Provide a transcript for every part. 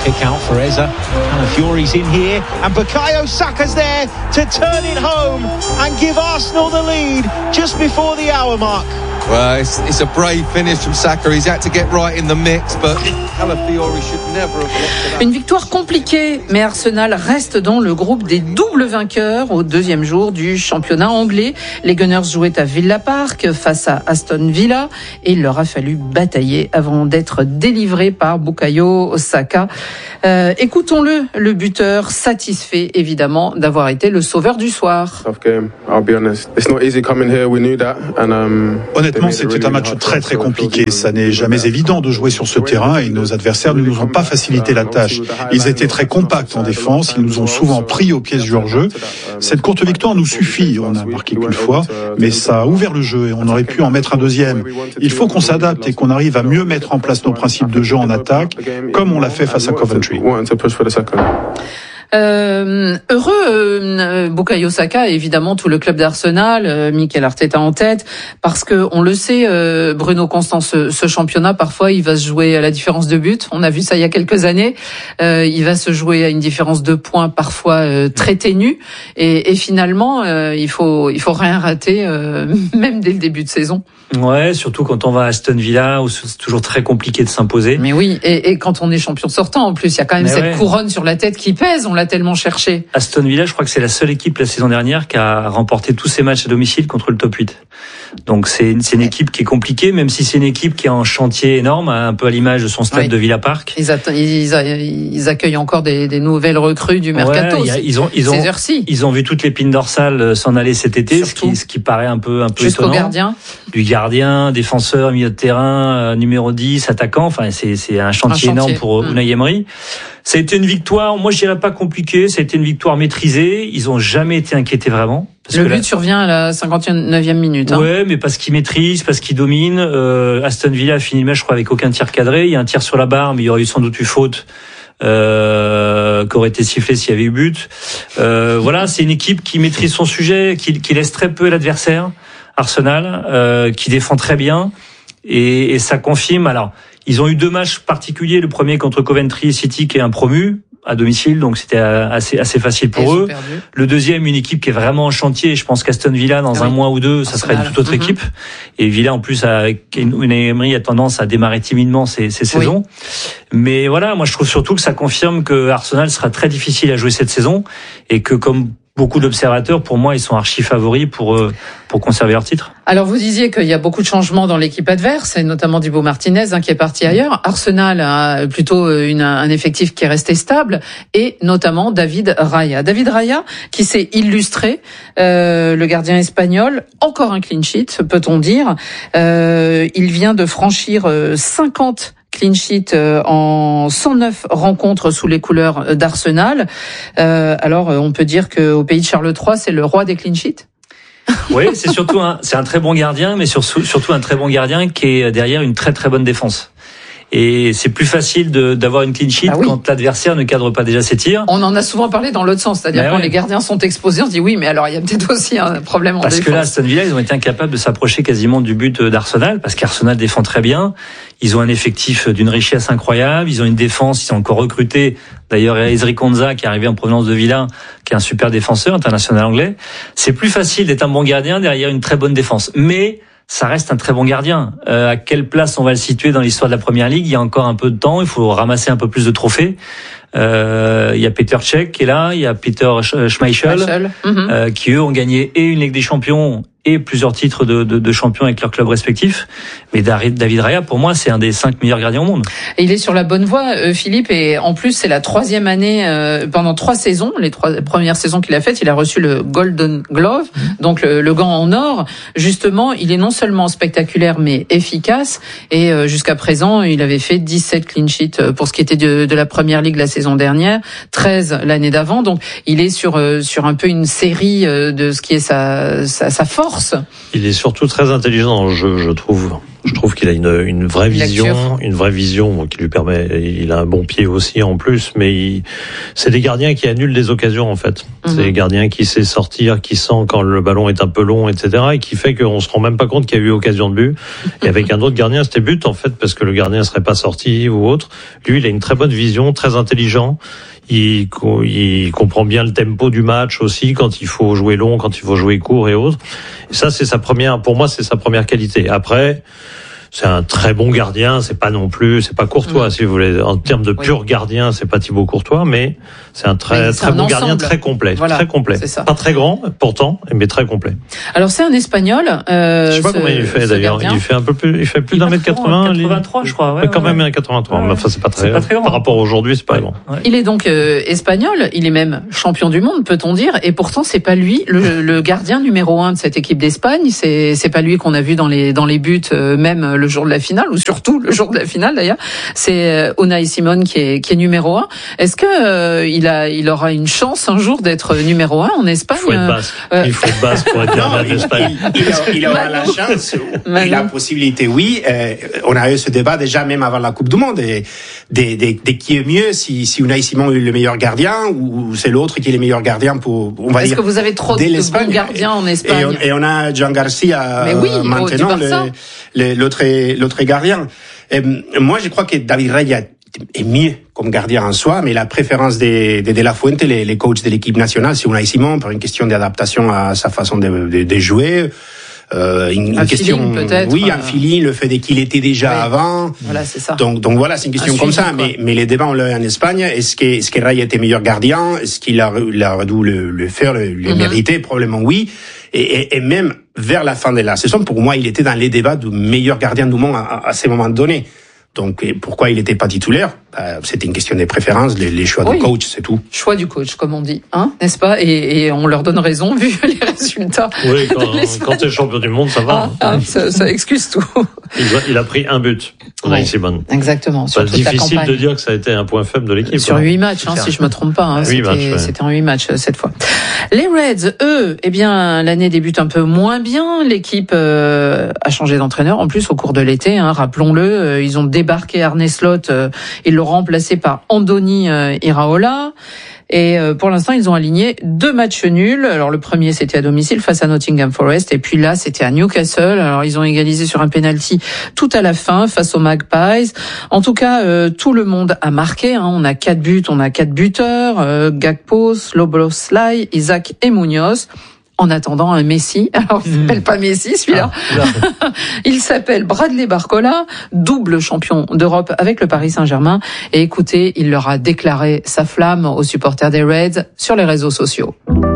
kick out for Eza. Calafiori's in here, and Bukayo Saka's there to turn it home and give Arsenal the lead just before the hour mark. Well, it's a brave finish from Saka. He's had to get right in the mix, but Calafiori should never have lost that. Une victoire compliquée, mais Arsenal reste dans le groupe des doubles vainqueurs au deuxième jour du championnat anglais. Les Gunners jouaient à Villa Park face à Aston Villa et il leur a fallu batailler avant d'être délivrés par Bukayo Saka. Écoutons-le, le buteur satisfait évidemment d'avoir été le sauveur du soir. Honnêtement, c'était un match très très compliqué. Ça n'est jamais évident de jouer sur ce terrain et nos adversaires ne nous ont pas facilité la tâche. Ils étaient très compacts en défense, ils nous ont souvent pris aux pièces du hors-jeu. Cette courte victoire nous suffit, on a marqué qu'une fois, mais ça a ouvert le jeu et on aurait pu en mettre un deuxième. Il faut qu'on s'adapte et qu'on arrive à mieux mettre en place nos principes de jeu en attaque, comme on l'a fait face à Coventry. Heureux Bukayo Saka, évidemment tout le club d'Arsenal, Mikel Arteta en tête, parce que on le sait, Bruno Constant, ce championnat parfois il va se jouer à la différence de but. On a vu ça il y a quelques années. Il va se jouer à une différence de points parfois très ténue, et finalement il faut rien rater, même dès le début de saison. Ouais, surtout quand on va à Aston Villa où c'est toujours très compliqué de s'imposer. Mais oui, et quand on est champion sortant en plus, il y a quand même cette couronne sur la tête qui pèse, on l'a tellement cherché. Aston Villa, je crois que c'est la seule équipe la saison dernière qui a remporté tous ses matchs à domicile contre le top 8. Donc c'est une équipe qui est compliquée, même si c'est une équipe qui est en chantier énorme, un peu à l'image de son stade de Villa Park. Ils accueillent encore des nouvelles recrues du mercato. Ils ont vu toute l'épine dorsale s'en aller cet été, ce qui paraît un peu jusqu'au étonnant. Du gardien, défenseur, milieu de terrain, numéro 10, attaquant. Enfin, c'est un chantier énorme pour Unai Emery. Ça a été une victoire, moi je dirais pas compliquée, ça a été une victoire maîtrisée. Ils ont jamais été inquiétés vraiment. Le but survient à la 59e minute. Ouais, mais parce qu'ils maîtrisent, parce qu'ils dominent. Aston Villa a fini le match, je crois, avec aucun tir cadré. Il y a un tir sur la barre, mais il y aurait eu sans doute eu faute. Qui aurait été sifflé s'il y avait eu but. Voilà, c'est une équipe qui maîtrise son sujet, qui laisse très peu l'adversaire. Arsenal, qui défend très bien, et ça confirme. Alors, ils ont eu deux matchs particuliers. Le premier contre Coventry City, qui est un promu à domicile, donc c'était assez facile pour eux. Le deuxième, une équipe qui est vraiment en chantier. Je pense qu'Aston Villa, dans un mois ou deux, ça serait une toute autre équipe. Et Villa, en plus, avec Unai Emery, a tendance à démarrer timidement ces saisons. Mais voilà, moi je trouve surtout que ça confirme que Arsenal sera très difficile à jouer cette saison, et que comme beaucoup d'observateurs, pour moi, ils sont archi favoris pour conserver leur titre. Alors, vous disiez qu'il y a beaucoup de changements dans l'équipe adverse, et notamment Dibu Martinez, qui est parti ailleurs. Arsenal a plutôt un effectif qui est resté stable, et notamment David Raya. David Raya, qui s'est illustré, le gardien espagnol, encore un clean sheet, peut-on dire. Il vient de franchir 50 clean sheet en 109 rencontres sous les couleurs d'Arsenal. Alors, on peut dire qu'au pays de Charles III, c'est le roi des clean sheets. Oui, c'est un très bon gardien, mais surtout un très bon gardien qui est derrière une très très bonne défense. Et c'est plus facile d'avoir une clean sheet quand l'adversaire ne cadre pas déjà ses tirs. On en a souvent parlé dans l'autre sens, c'est-à-dire quand les gardiens sont exposés, on se dit oui, mais alors il y a peut-être aussi un problème en défense. Parce que là, Aston Villa, ils ont été incapables de s'approcher quasiment du but d'Arsenal, parce qu'Arsenal défend très bien. Ils ont un effectif d'une richesse incroyable. Ils ont une défense, ils ont encore recruté. D'ailleurs, il y a Ezri Konsa qui est arrivé en provenance de Villa, qui est un super défenseur international anglais. C'est plus facile d'être un bon gardien derrière une très bonne défense. Mais ça reste un très bon gardien. À quelle place on va le situer dans l'histoire de la Première Ligue? Il y a encore un peu de temps, il faut ramasser un peu plus de trophées. Il y a Peter Cech qui est là, il y a Peter Schmeichel, qui eux ont gagné et une Ligue des Champions et plusieurs titres de champions avec leurs clubs respectifs. Mais David Raya, pour moi, c'est un des 5 meilleurs gardiens au monde. Et il est sur la bonne voie, Philippe, et en plus, c'est la 3e année, pendant 3 saisons, les 3 premières saisons qu'il a faites, il a reçu le Golden Glove, donc le gant en or. Justement, il est non seulement spectaculaire, mais efficace, et jusqu'à présent, il avait fait 17 clean sheets pour ce qui était de la Première Ligue la saison dernière, 13 l'année d'avant, donc il est sur un peu une série de ce qui est sa force. Il est surtout très intelligent dans le jeu, je trouve. Je trouve qu'il a une vraie vision qui lui permet. Il a un bon pied aussi en plus, mais c'est des gardiens qui annulent des occasions en fait. C'est un gardien qui sait sortir, qui sent quand le ballon est un peu long, etc. Et qui fait qu'on se rend même pas compte qu'il y a eu occasion de but. Et avec un autre gardien, c'était but, en fait, parce que le gardien serait pas sorti ou autre. Lui, il a une très bonne vision, très intelligent. Il comprend bien le tempo du match aussi, quand il faut jouer long, quand il faut jouer court et autres. Et ça, pour moi, c'est sa première qualité. Après, c'est un très bon gardien, c'est pas Courtois, si vous voulez. En termes de pur gardien, c'est pas Thibaut Courtois, mais c'est un très bon gardien, très complet. Voilà, très complet. Pas très grand, pourtant, mais très complet. Alors, c'est un Espagnol, je sais pas combien il fait, d'ailleurs. Gardien. Il fait plus d'1m80. 83, je crois. Ouais, quand même 1m83. Ouais. Mais enfin, c'est pas très grand. Par rapport à aujourd'hui, c'est pas grand. Ouais. Il est donc espagnol. Il est même champion du monde, peut-on dire. Et pourtant, c'est pas lui, le gardien numéro 1 de cette équipe d'Espagne. C'est pas lui qu'on a vu dans les buts, même le jour de la finale, ou surtout le jour de la finale d'ailleurs. C'est Unai Simón qui est numéro 1. Est-ce que il aura une chance un jour d'être numéro 1 en Espagne? Il faut être basque pour être gardien d'Espagne. Il aura la chance et la possibilité, oui. On a eu ce débat déjà même avant la Coupe du Monde. De qui est mieux, si Unai Simón est le meilleur gardien ou c'est l'autre qui est le meilleur gardien pour, on va dire. Est-ce que vous avez trop de bons gardiens en Espagne? Et on a Jean Garcia maintenant, l'autre gardien. Et moi, je crois que David Raya est mieux comme gardien en soi, mais la préférence de La Fuente, les coachs de l'équipe nationale, c'est Unai Simón, pour une question d'adaptation à sa façon de jouer. Une question, un feeling, le fait qu'il était déjà avant. Voilà, c'est ça. Donc voilà, c'est une question comme ça. Mais les débats, on l'a eu en Espagne. Est-ce que Raya était meilleur gardien? Est-ce qu'il a dû le faire, le mériter? Probablement oui. Et même vers la fin de la saison, pour moi, il était dans les débats du meilleur gardien du monde à ces moments donnés. Donc, pourquoi il n'était pas titulaire? C'était une question des préférences, les choix du coach, c'est tout. Choix du coach, comme on dit, hein, n'est-ce pas? Et on leur donne raison, vu les résultats. Oui, quand t'es champion du monde, ça va. Ça excuse tout. Il a pris un but, Unai Simón. Exactement. C'est difficile de dire que ça a été un point faible de l'équipe. Sur 8 matchs, si je me trompe pas. C'était en 8 matchs cette fois. Les Reds, eux, l'année débute un peu moins bien. L'équipe a changé d'entraîneur. En plus, au cours de l'été, rappelons-le, ils ont débarqué Arne Slot. Ils l'ont remplacé par Andoni Iraola. Et pour l'instant, ils ont aligné 2 matchs nuls. Alors le premier, c'était à domicile face à Nottingham Forest, et puis là, c'était à Newcastle. Alors ils ont égalisé sur un penalty tout à la fin face aux Magpies. En tout cas, tout le monde a marqué. On a 4 buts, on a 4 buteurs. Gakpo, Szoboszlai, Isaac et Munoz. En attendant un Messi. Alors, il s'appelle pas Messi, celui-là. Il s'appelle Bradley Barcola, double champion d'Europe avec le Paris Saint-Germain. Et écoutez, il leur a déclaré sa flamme aux supporters des Reds sur les réseaux sociaux.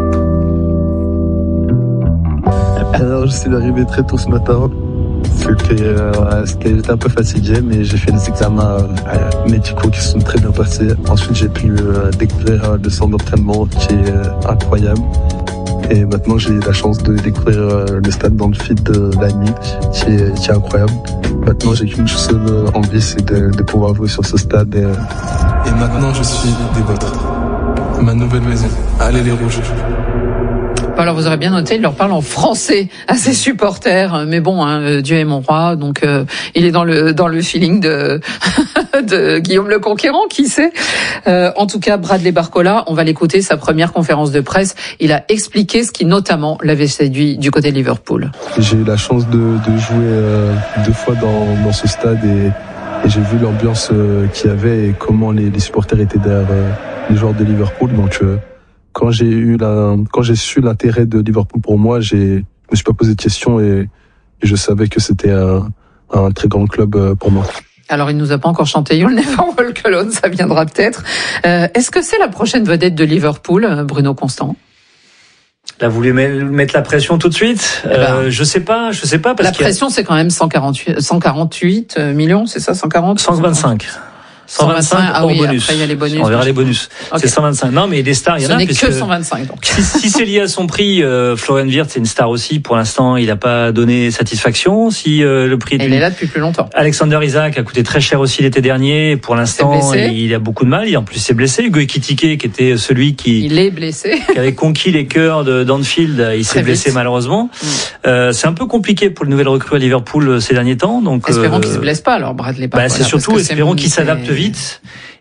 Alors, je suis arrivé très tôt ce matin. J'étais un peu fatigué, mais j'ai fait des examens médicaux qui se sont très bien passés. Ensuite, j'ai pu découvrir le centre d'entraînement qui est incroyable. Et maintenant, j'ai la chance de découvrir le stade d'Anfield de l'ANI, qui est incroyable. Maintenant, j'ai qu'une seule envie, c'est de pouvoir jouer sur ce stade. Et maintenant, je suis des vôtres. Ma nouvelle maison. Allez les Rouges. Alors vous aurez bien noté, il leur parle en français à ses supporters, mais bon, Dieu est mon roi, donc il est dans le feeling de Guillaume le Conquérant, qui sait. En tout cas, Bradley Barcola, on va l'écouter, sa première conférence de presse. Il a expliqué ce qui notamment l'avait séduit du côté de Liverpool. J'ai eu la chance de jouer 2 fois dans ce stade et j'ai vu l'ambiance qu'il y avait et comment les supporters étaient derrière les joueurs de Liverpool. Donc quand j'ai su l'intérêt de Liverpool pour moi, je me suis pas posé de questions et je savais que c'était un très grand club pour moi. Alors, il nous a pas encore chanté You'll Never Walk Alone, ça viendra peut-être. Est-ce que c'est la prochaine vedette de Liverpool, Bruno Constant? Il a voulu mettre la pression tout de suite. Je sais pas parce la pression, c'est quand même 148 millions, c'est ça, 140? 125. 125 hors bonus. Après, il y a les bonus. On verra les bonus. Okay. C'est 125. Non, mais des stars, il y en a. Ce n'est que 125, donc. Si c'est lié à son prix, Florian Wirtz, c'est une star aussi. Pour l'instant, il n'a pas donné satisfaction. Si le prix. Il est là depuis plus longtemps. Alexander Isak a coûté très cher aussi l'été dernier. Pour l'instant, il a beaucoup de mal. En plus, il s'est blessé. Hugo Ekitike, qui était celui il est blessé. Qui avait conquis les cœurs d'Anfield, il s'est blessé malheureusement. C'est un peu compliqué pour le nouvel recrue à Liverpool ces derniers temps. Donc. Espérons qu'il se blesse pas, alors, Bradley Barcola. C'est surtout, espérons qu'il s'adapte vite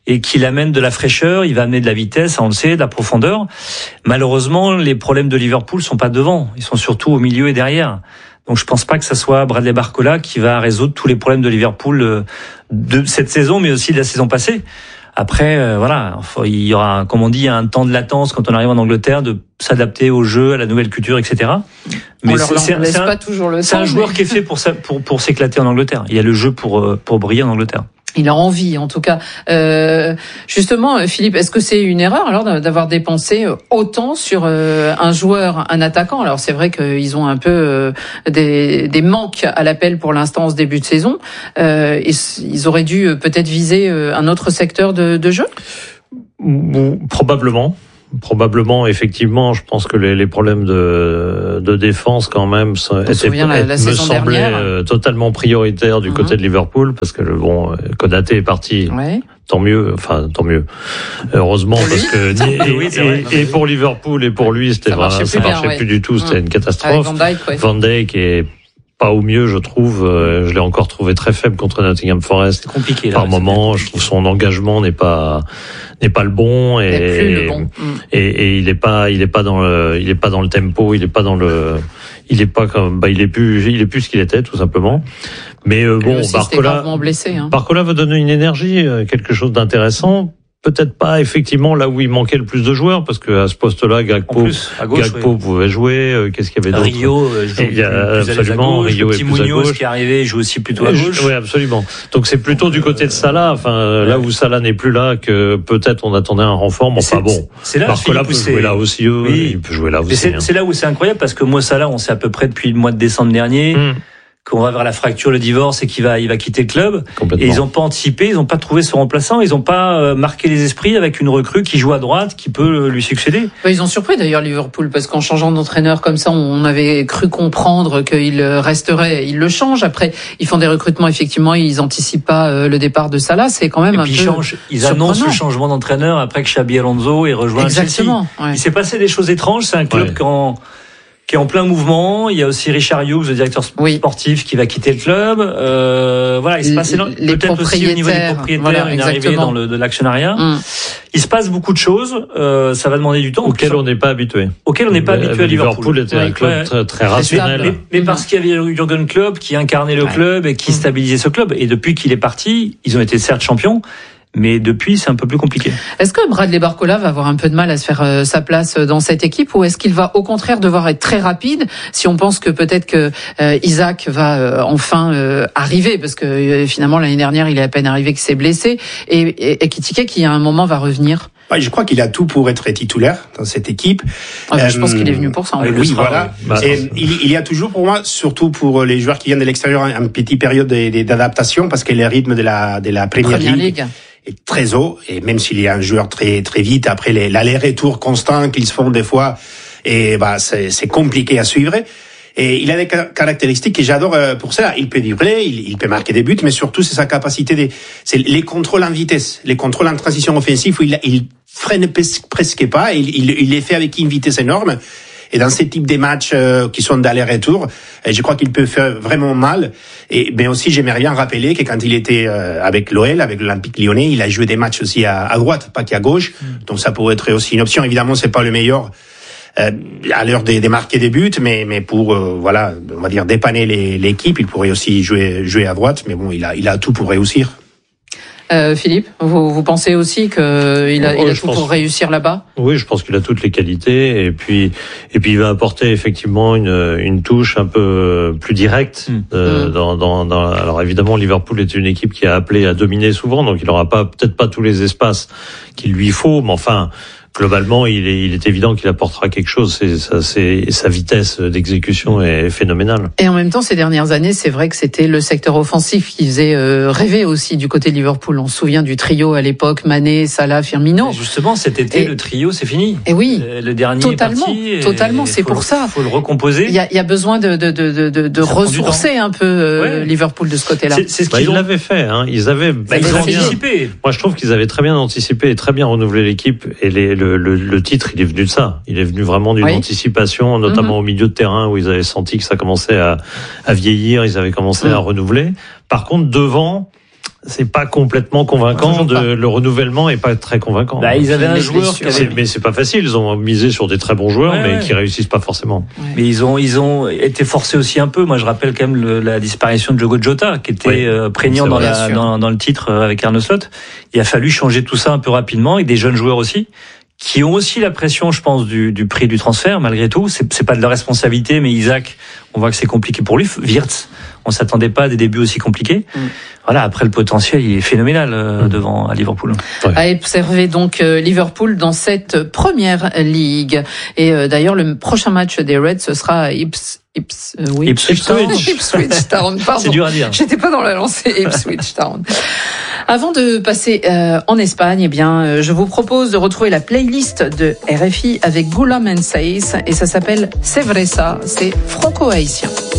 et qu'il amène de la fraîcheur, il va amener de la vitesse, on le sait, de la profondeur. Malheureusement, les problèmes de Liverpool sont pas devant, ils sont surtout au milieu et derrière. Donc je pense pas que ça soit Bradley Barcola qui va résoudre tous les problèmes de Liverpool de cette saison, mais aussi de la saison passée. Après, voilà, il y aura, comme on dit, un temps de latence quand on arrive en Angleterre de s'adapter au jeu, à la nouvelle culture, etc. Mais c'est un joueur qui est fait pour ça, pour s'éclater en Angleterre. Il y a le jeu pour briller en Angleterre. Il a envie, en tout cas. Justement, Philippe, est-ce que c'est une erreur alors d'avoir dépensé autant sur un joueur, un attaquant? Alors c'est vrai qu'ils ont un peu des manques à l'appel pour l'instant en ce début de saison. Ils auraient dû peut-être viser un autre secteur de jeu? Probablement, effectivement, je pense que les problèmes de défense quand même me semblaient totalement prioritaires du côté de Liverpool, parce que Konaté est parti. Ouais. Tant mieux. Heureusement, parce que et pour Liverpool et pour lui, ça marchait plus du tout, c'était une catastrophe. Van Dijk est pas au mieux, je trouve. Je l'ai encore trouvé très faible contre Nottingham Forest. C'est compliqué. Par moment, je trouve son engagement n'est pas le bon et il est pas dans le tempo, il est plus ce qu'il était, tout simplement. Mais Barcola veut donner une énergie, quelque chose d'intéressant. Peut-être pas effectivement là où il manquait le plus de joueurs, parce que à ce poste-là, Gakpo pouvait jouer. Qu'est-ce qu'il y avait d'autre? Rio Rio est plus à gauche. Qui est arrivé joue aussi plutôt à gauche. Oui, absolument. Donc c'est plutôt du côté de Salah. Là où Salah n'est plus là, que peut-être on attendait un renfort. Mais c'est là. Barcola peut jouer là aussi. Il peut jouer là aussi. C'est là où c'est incroyable, parce que moi Salah, on sait à peu près depuis le mois de décembre dernier. Qu'on va vers la fracture, le divorce, et il va quitter le club. Et ils n'ont pas anticipé, ils n'ont pas trouvé son remplaçant, ils n'ont pas marqué les esprits avec une recrue qui joue à droite, qui peut lui succéder. Ils ont surpris d'ailleurs Liverpool, parce qu'en changeant d'entraîneur comme ça, on avait cru comprendre qu'il resterait. Ils le changent. Après, ils font des recrutements, effectivement, ils anticipent pas le départ de Salah. C'est quand même ils annoncent le changement d'entraîneur après que Xabi Alonso ait rejoint Chelsea. Ouais. Il s'est passé des choses étranges. C'est un club qui est en plein mouvement. Il y a aussi Richard Hughes, le directeur sportif, qui va quitter le club. Il se passe peut-être aussi au niveau des propriétaires une arrivée de l'actionnariat. Il se passe beaucoup de choses. Ça va demander du temps. Auquel on n'est pas habitué. À Liverpool était un club très rationnel. Mais parce qu'il y avait Jürgen Klopp qui incarnait le club et qui stabilisait ce club. Et depuis qu'il est parti, ils ont été certes champions, mais depuis, c'est un peu plus compliqué. Est-ce que Bradley Barcola va avoir un peu de mal à se faire sa place dans cette équipe, ou est-ce qu'il va au contraire devoir être très rapide, si on pense que peut-être que Isaac va enfin arriver, parce que finalement l'année dernière il est à peine arrivé, qu'il s'est blessé, et Ekitike qui à un moment va revenir? Je crois qu'il a tout pour être titulaire dans cette équipe. Je pense qu'il est venu pour ça. Voilà. Et il y a toujours pour moi, surtout pour les joueurs qui viennent de l'extérieur, une petite période d'adaptation, parce que le rythme de la Premier League est très haut, et même s'il y a un joueur très très vite, après l'aller-retour constant qu'ils se font des fois, et c'est compliqué à suivre. Et il a des caractéristiques que j'adore pour ça. Il peut dribbler, il peut marquer des buts, mais surtout c'est sa capacité c'est les contrôles en vitesse, les contrôles en transition offensive où il freine presque pas, il les fait avec une vitesse énorme. Et dans ces types de matchs qui sont d'aller-retour, je crois qu'il peut faire vraiment mal. Mais aussi, j'aimerais bien rappeler que quand il était avec l'OL, avec l'Olympique Lyonnais, il a joué des matchs aussi à droite, pas qu'à gauche. Donc ça pourrait être aussi une option. Évidemment, c'est pas le meilleur à l'heure des marquer des buts, mais pour on va dire dépanner l'équipe, il pourrait aussi jouer à droite. Mais bon, il a tout pour réussir. Philippe, vous pensez aussi qu'il a tout pour réussir là-bas? Oui, je pense qu'il a toutes les qualités, et puis il va apporter effectivement une touche un peu plus directe. Alors évidemment, Liverpool est une équipe qui a appelé à dominer souvent, donc il n'aura peut-être pas tous les espaces qu'il lui faut, mais enfin, globalement, il est évident qu'il apportera quelque chose. Sa vitesse d'exécution est phénoménale. Et en même temps, ces dernières années, c'est vrai que c'était le secteur offensif qui faisait rêver aussi du côté de Liverpool. On se souvient du trio à l'époque, Mané, Salah, Firmino. Et justement, cet été, le trio, c'est fini. Et oui, le dernier totalement. C'est pour ça. Il faut le recomposer. Il y a besoin de ressourcer un peu Liverpool de ce côté-là. C'est ce qu'ils l'avaient fait. Hein. Ils ont anticipé. Moi, je trouve qu'ils avaient très bien anticipé et très bien renouvelé l'équipe. Et le titre, il est venu de ça. Il est venu vraiment d'une anticipation, notamment au milieu de terrain où ils avaient senti que ça commençait à vieillir, ils avaient commencé à renouveler. Par contre, devant, c'est pas complètement convaincant. Le renouvellement est pas très convaincant. Ils avaient un joueur mais c'est pas facile. Ils ont misé sur des très bons joueurs, qui réussissent pas forcément. Ouais. Mais ils ont été forcés aussi un peu. Moi, je rappelle quand même la disparition de Diogo Jota, qui était prégnant dans le titre avec Arne Slot. Il a fallu changer tout ça un peu rapidement, avec des jeunes joueurs aussi, qui ont aussi la pression, je pense, du prix du transfert, malgré tout. C'est pas de leur responsabilité, mais Isaac, on voit que c'est compliqué pour lui. Wirtz, on s'attendait pas à des débuts aussi compliqués. Voilà, après le potentiel, il est phénoménal devant à Liverpool. À observer donc Liverpool dans cette première ligue. Et d'ailleurs, le prochain match des Reds, ce sera à Ipswich Town. Pardon. C'est dur à dire. J'étais pas dans la lancée Ipswich Town. Avant de passer en Espagne, je vous propose de retrouver la playlist de RFI avec Goulam and Saïs, et ça s'appelle C'est vrai ça, c'est franco-haïtien.